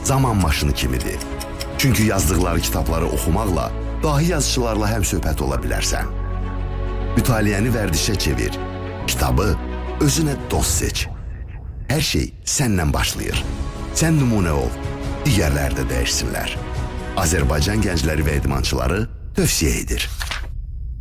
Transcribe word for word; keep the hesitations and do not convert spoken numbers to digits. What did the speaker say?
zaman maşını kimidir. Çünki yazdıqları kitabları oxumaqla dahi yazıçılarla həmsöhbət ola bilərsən. Mütaliəni vərdişə çevir. Kitabı özünə dost seç. Hər şey səndən başlayır. Sən nümunə ol, digərlər də dəyişsinlər. Azərbaycan gəncləri və idmançıları tövsiyə edir.